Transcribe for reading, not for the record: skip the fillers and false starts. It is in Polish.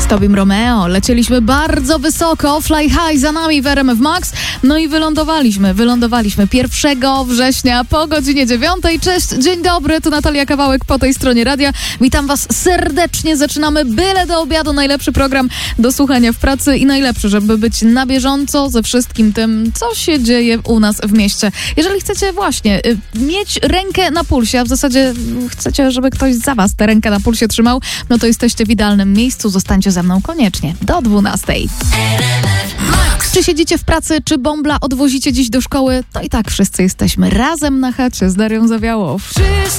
Z Tobim Romeo lecieliśmy bardzo wysoko, Fly High za nami w RMF Max, no i wylądowaliśmy 1 września po godzinie 9. Cześć, dzień dobry, tu Natalia Kawałek po tej stronie radia. Witam Was serdecznie, zaczynamy byle do obiadu, najlepszy program do słuchania w pracy i najlepszy, żeby być na bieżąco ze wszystkim tym, co się dzieje u nas w mieście. Jeżeli chcecie właśnie mieć rękę na pulsie, a w zasadzie chcecie, żeby ktoś za Was tę rękę na pulsie trzymał, no to jesteście w idealnym miejscu, zostańcie ze mną koniecznie do 12. Czy siedzicie w pracy, czy bąbla odwozicie dziś do szkoły, to i tak wszyscy jesteśmy razem na chacie z Darią Zawiałow.